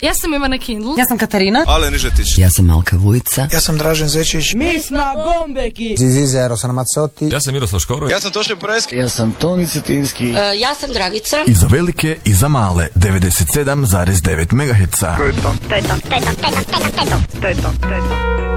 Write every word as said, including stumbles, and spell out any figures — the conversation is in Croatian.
Ja sam Ivana Kindl. Ja sam Katarina. Ale Nižetić. Ja sam Malka Vujica. Ja sam Dražen Zečić. Mi smo Gombeki. Zizi Rosana Mazzotti. Ja sam Miroslav Škoro. Ja sam Toše Preski. Ja sam Toni Cetinski. Uh, ja sam Dragica. I za velike i za male devedeset sedam zarez devet megaherca. To je to. To je to. To je to. To je to. To je to. To je to.